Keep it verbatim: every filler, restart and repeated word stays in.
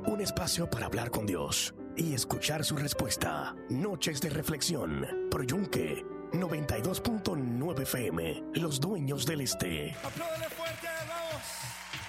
Un espacio para hablar con Dios y escuchar su respuesta. Noches de reflexión. Por Yunque noventa y dos punto nueve F M. Los dueños del este. Apláudale fuerte, vamos.